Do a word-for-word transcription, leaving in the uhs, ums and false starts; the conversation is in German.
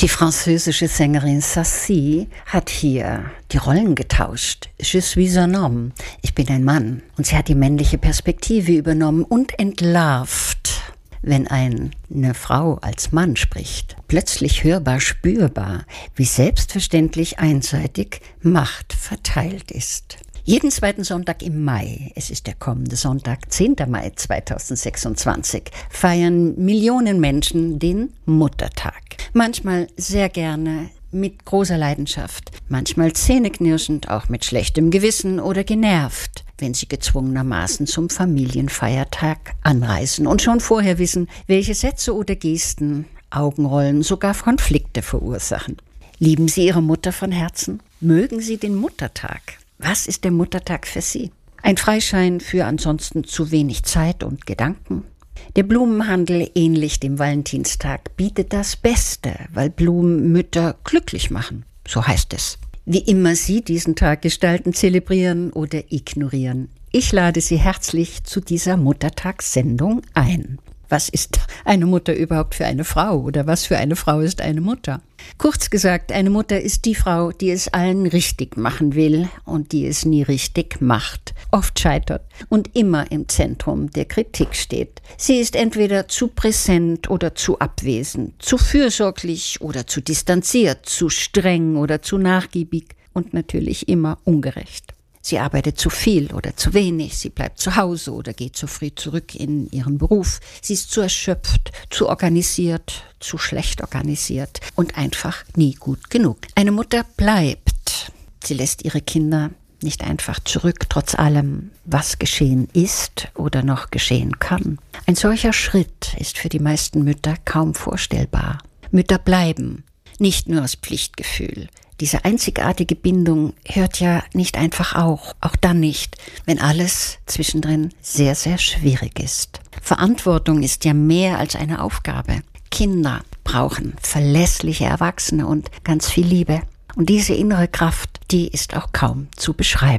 Die französische Sängerin Sassy hat hier die Rollen getauscht. Je suis un homme. Ich bin ein Mann. Und sie hat die männliche Perspektive übernommen und entlarvt, wenn eine Frau als Mann spricht. Plötzlich hörbar, spürbar, wie selbstverständlich einseitig Macht verteilt ist. Jeden zweiten Sonntag im Mai, es ist der kommende Sonntag, zehnten Mai zweitausendsechsundzwanzig, feiern Millionen Menschen den Muttertag. Manchmal sehr gerne, mit großer Leidenschaft, manchmal zähneknirschend, auch mit schlechtem Gewissen oder genervt, wenn sie gezwungenermaßen zum Familienfeiertag anreisen und schon vorher wissen, welche Sätze oder Gesten, Augenrollen, sogar Konflikte verursachen. Lieben Sie Ihre Mutter von Herzen? Mögen Sie den Muttertag? Was ist der Muttertag für Sie? Ein Freischein für ansonsten zu wenig Zeit und Gedanken? Der Blumenhandel, ähnlich dem Valentinstag, bietet das Beste, weil Blumen Mütter glücklich machen. So heißt es. Wie immer Sie diesen Tag gestalten, zelebrieren oder ignorieren, ich lade Sie herzlich zu dieser Muttertagssendung ein. Was ist eine Mutter überhaupt für eine Frau oder was für eine Frau ist eine Mutter? Kurz gesagt, eine Mutter ist die Frau, die es allen richtig machen will und die es nie richtig macht, oft scheitert und immer im Zentrum der Kritik steht. Sie ist entweder zu präsent oder zu abwesend, zu fürsorglich oder zu distanziert, zu streng oder zu nachgiebig und natürlich immer ungerecht. Sie arbeitet zu viel oder zu wenig, sie bleibt zu Hause oder geht zu früh zurück in ihren Beruf. Sie ist zu erschöpft, zu organisiert, zu schlecht organisiert und einfach nie gut genug. Eine Mutter bleibt. Sie lässt ihre Kinder nicht einfach zurück, trotz allem, was geschehen ist oder noch geschehen kann. Ein solcher Schritt ist für die meisten Mütter kaum vorstellbar. Mütter bleiben, nicht nur aus Pflichtgefühl. Diese einzigartige Bindung hört ja nicht einfach auf, auch dann nicht, wenn alles zwischendrin sehr, sehr schwierig ist. Verantwortung ist ja mehr als eine Aufgabe. Kinder brauchen verlässliche Erwachsene und ganz viel Liebe. Und diese innere Kraft, die ist auch kaum zu beschreiben.